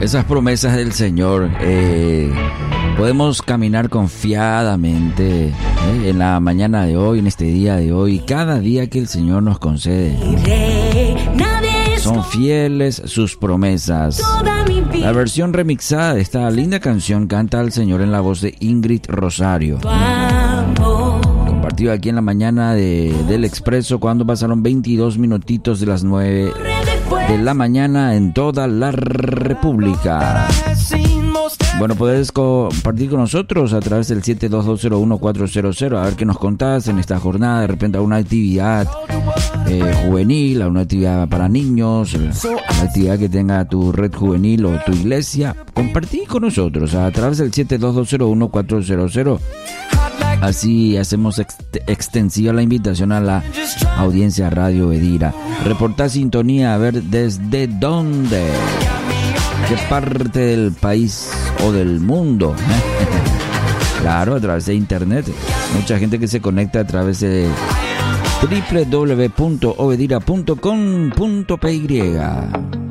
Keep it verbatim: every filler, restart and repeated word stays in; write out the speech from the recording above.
Esas promesas del Señor, eh, podemos caminar confiadamente eh, en la mañana de hoy, en este día de hoy, cada día que el Señor nos concede. Son fieles sus promesas. La versión remixada de esta linda canción canta al Señor en la voz de Ingrid Rosario. Compartido aquí en la mañana de, del Expreso, cuando pasaron veintidós minutitos de las nueve de la mañana en toda la República. Bueno, puedes compartir con nosotros a través del siete dos dos cero uno cuatro cero cero, a ver qué nos contás en esta jornada. De repente alguna actividad eh, juvenil, alguna actividad para niños, una actividad que tenga tu red juvenil o tu iglesia. Compartí con nosotros a través del siete dos dos cero uno cuatro cero cero. Así hacemos ex- extensiva la invitación a la audiencia Radio Bedira. Reportar sintonía, a ver desde dónde, qué parte del país o del mundo. Claro, a través de internet. Mucha gente que se conecta a través de doble u doble u doble u punto obedira punto com punto p y.